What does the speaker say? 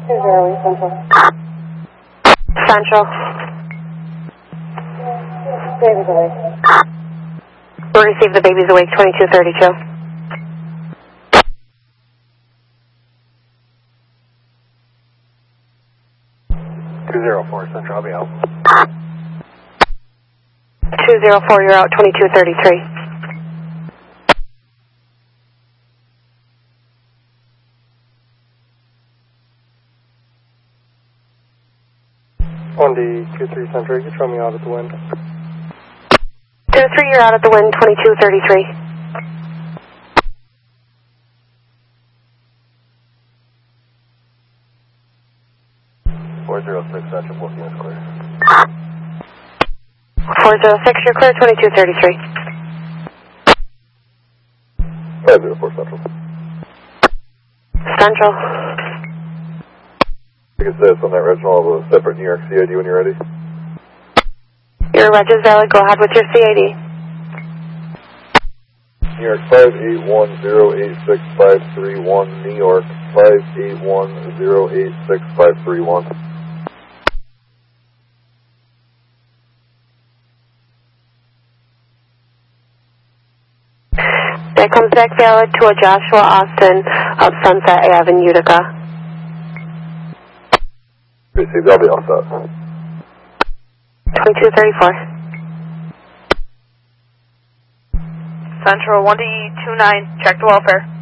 Central. Central. Baby's awake. We'll receive the baby's awake, 2232. Central, I'll be out. 204, you're out, 2233. On the 23 Central, you can throw me out at the wind. 23, you're out at the wind, 2233. Central, 14 is clear. 406, you're clear, 2233. 504 Central. Central. You can say it's on that original of a separate New York CID when you're ready. Your reg is valid, go ahead with your CID. New York 581086531, New York 581086531. That comes back valid to a Joshua Austin of Sunset Ave in Utica. Received, I'll be all set. 2234. Central 1D29, check the welfare.